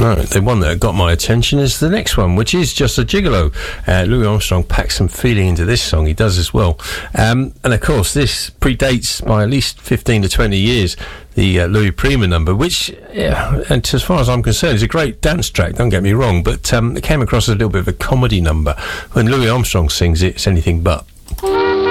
No, the one that got my attention is the next one, which is Just a Gigolo. Louis Armstrong packs some feeling into this song. He does as well. And of course, this predates by at least 15 to 20 years the Louis Prima number, which, and as far as I'm concerned, is a great dance track, don't get me wrong, but it came across as a little bit of a comedy number. When Louis Armstrong sings it, it's anything but.